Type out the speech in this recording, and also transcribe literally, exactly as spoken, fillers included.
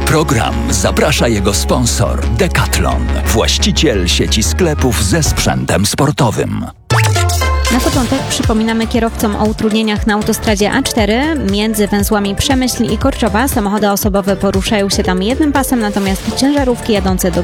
program zaprasza jego sponsor Decathlon, właściciel sieci sklepów ze sprzętem sportowym. Na początek przypominamy kierowcom o utrudnieniach na autostradzie A cztery między węzłami Przemyśl i Korczowa. Samochody osobowe poruszają się tam jednym pasem, natomiast ciężarówki jadące do